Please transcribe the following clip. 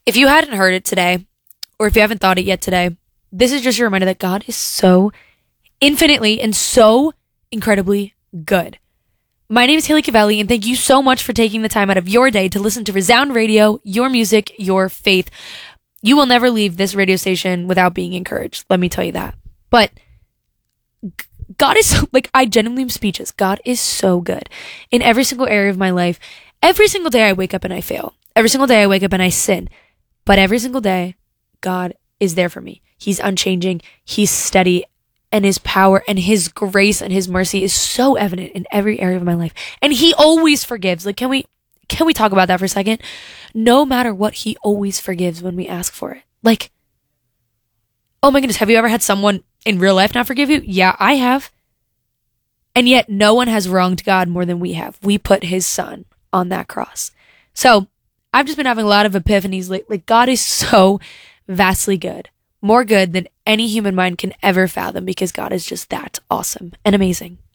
If you hadn't heard it today, or if you haven't thought it yet today, this is just a reminder that God is so infinitely and so incredibly good. My name is Haley Cavelli, and thank you so much for taking the time out of your day to listen to Resound Radio, your music, your faith. You will never leave this radio station without being encouraged. Let me tell you that. But God is so, I genuinely am speechless. God is so good in every single area of my life. Every single day I wake up and I fail. Every single day I wake up and I sin. But every single day, God is there for me. He's unchanging. He's steady. And his power and his grace and his mercy is so evident in every area of my life. And he always forgives. Can we talk about that for a second? No matter what, he always forgives when we ask for it. Oh my goodness, have you ever had someone in real life not forgive you? Yeah, I have. And yet no one has wronged God more than we have. We put his son on that cross. So I've just been having a lot of epiphanies lately. God is so vastly good. More good than any human mind can ever fathom, because God is just that awesome and amazing.